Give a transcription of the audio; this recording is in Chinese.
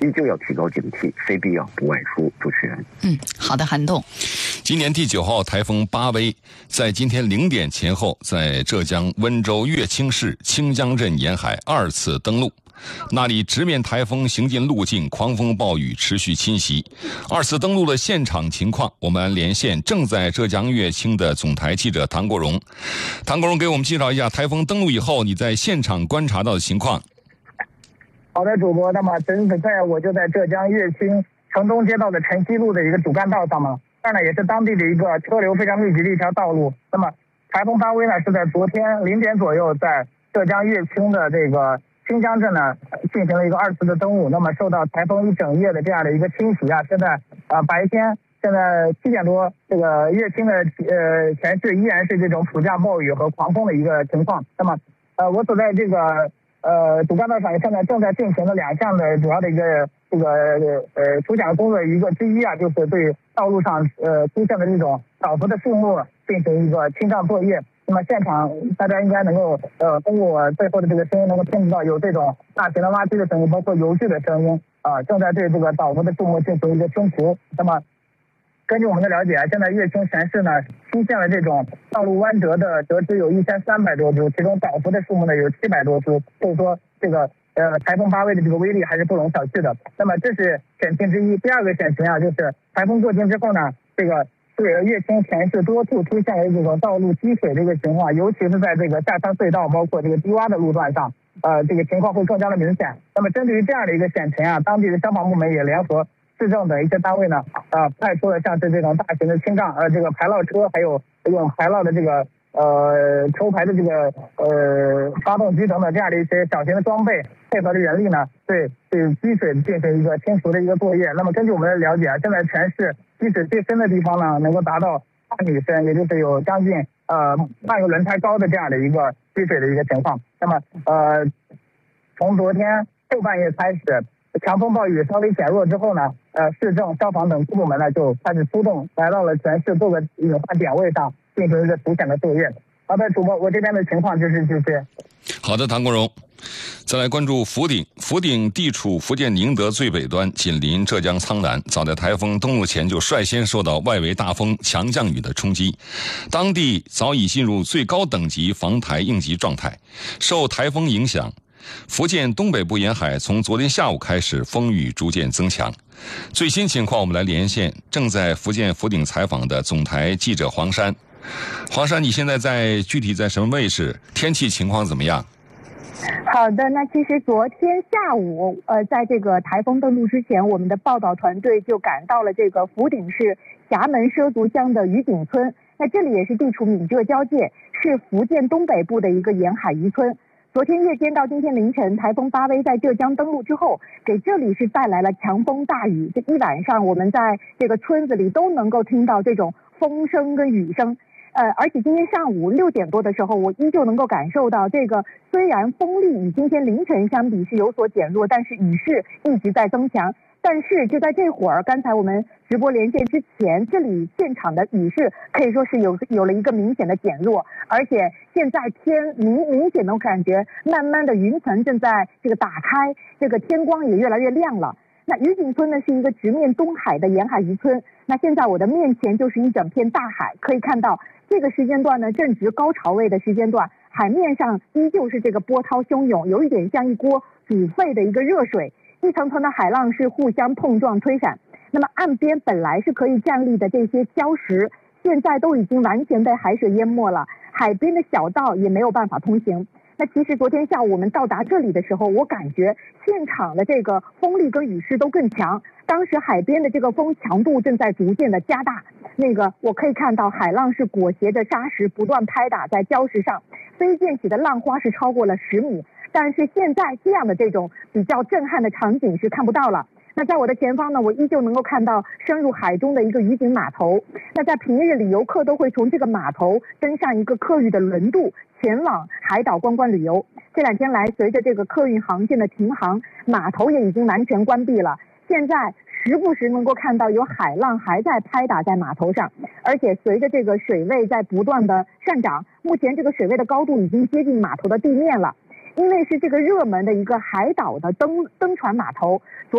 依旧要提高警惕，非必要不外出。主持人， 好的，韩栋。 今年第9号台风巴威在今天0点前后，在浙江温州乐清市清江镇沿海2次登陆。那里直面台风行进路径，狂风暴雨持续侵袭。2次登陆的现场情况，我们连线正在浙江乐清的总台记者唐国荣。唐国荣给我们介绍一下台风登陆以后你在现场观察到的情况。 好的，主播。那么现在我就在浙江乐清城东街道的晨曦路的一个主干道上嘛，这儿呢也是当地的一个车流非常密集的一条道路。那么台风巴威呢是在昨天0点左右在浙江乐清的这个清江镇呢进行了一个2次的登陆。那么受到台风一整夜的这样的一个侵袭啊，现在白天现在7点多，这个乐清的全市依然是这种普降暴雨和狂风的一个情况。那么我所在这个主干道上现在正在进行的2项的主要的一个除险工作一个之一啊，就是对道路上出现的这种倒伏的树木进行一个清障作业。那么现场大家应该能够通过我背后的这个声音能够听到有这种大型的垃圾的声音，包括油锯的声音正在对这个倒伏的树木进行一个清除。那么根据我们的了解啊，现在乐清全市呢出现了这种道路弯折的折枝有1300多株，其中倒伏的树木呢有700多株，所以说这个台风巴威的这个威力还是不容小觑的。那么这是险情之一。第二个险情啊，就是台风过境之后呢，这个乐清全市多处出现了这种道路积水的一个情况，尤其是在这个下山隧道包括这个低洼的路段上，这个情况会更加的明显。那么针对于这样的一个险情啊，当地的消防部门也联合市政等一些单位呢，派出了像是这种大型的清障这个排涝车，还有用排涝的这个抽排的这个发动机等等这样的一些小型的装备，配合的人力呢，对积水进行一个清除的一个作业。那么根据我们的了解啊，现在全市积水最深的地方呢，能够达到8米深，也就是有将近半个轮胎高的这样的一个积水的一个情况。那么从昨天后半夜开始，强风暴雨稍微减弱之后呢，市政、消防等部门呢就开始出动，来到了全市各个隐患点位上进行一个除险的作业。好的，主播，我这边的情况就是这些。 好的，唐国荣。再来关注福鼎。福鼎地处福建宁德最北端，紧邻浙江苍南，早在台风登陆前就率先受到外围大风、强降雨的冲击，当地早已进入最高等级防台应急状态。受台风影响，福建东北部沿海从昨天下午开始风雨逐渐增强。最新情况我们来连线正在福建福鼎采访的总台记者黄山。黄山，你现在具体在什么位置？天气情况怎么样？ 好的，那其实昨天下午，在这个台风登陆之前，我们的报道团队就赶到了这个福鼎市峡门畲族乡的渔景村。那这里也是地处闽浙交界，是福建东北部的一个沿海渔村。昨天夜间到今天凌晨，台风巴威在浙江登陆之后，给这里是带来了强风大雨。这一晚上，我们在这个村子里都能够听到这种风声跟雨声。而且今天上午6点多的时候，我依旧能够感受到这个虽然风力与今天凌晨相比是有所减弱，但是雨势一直在增强。但是就在这会儿，刚才我们直播连线之前，这里现场的雨势可以说是有了一个明显的减弱，而且现在天明显能感觉慢慢的云层正在这个打开，这个天光也越来越亮了。那渔景村呢是一个直面东海的沿海渔村，那现在我的面前就是一整片大海，可以看到这个时间段呢正值高潮位的时间段，海面上依旧是这个波涛汹涌，有一点像一锅煮沸的一个热水，一层层的海浪是互相碰撞推闪。那么岸边本来是可以站立的这些礁石，现在都已经完全被海水淹没了，海边的小道也没有办法通行。那其实昨天下午我们到达这里的时候，我感觉现场的这个风力跟雨势都更强，当时海边的这个风强度正在逐渐的加大，我可以看到海浪是裹挟着沙石不断拍打在礁石上，飞溅起的浪花是超过了10米，但是现在这样的这种比较震撼的场景是看不到了。那在我的前方呢，我依旧能够看到深入海中的一个渔景码头。那在平日里，游客都会从这个码头登上一个客运的轮渡，前往海岛观光旅游。这2天来，随着这个客运航线的停航，码头也已经完全关闭了。现在时不时能够看到有海浪还在拍打在码头上，而且随着这个水位在不断的上涨，目前这个水位的高度已经接近码头的地面了。因为是这个热门的一个海岛的登船码头，